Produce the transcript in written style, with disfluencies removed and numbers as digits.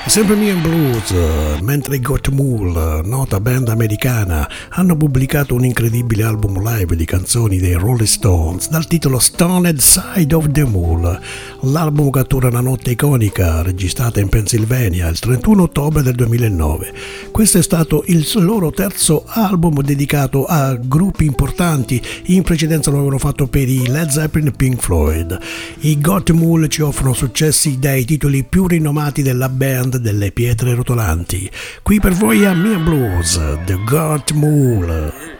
Sempre Me and Blues, mentre i Got Mule, nota band americana, hanno pubblicato un incredibile album live di canzoni dei Rolling Stones dal titolo Stoned Side of the Mule. L'album cattura una notte iconica registrata in Pennsylvania il 31 ottobre del 2009. Questo è stato il loro terzo album dedicato a gruppi importanti, in precedenza lo avevano fatto per i Led Zeppelin e Pink Floyd. I Got Mule ci offrono successi dai titoli più rinomati della band delle pietre rotolanti. Qui per voi a Me and Blues, The Got Mule.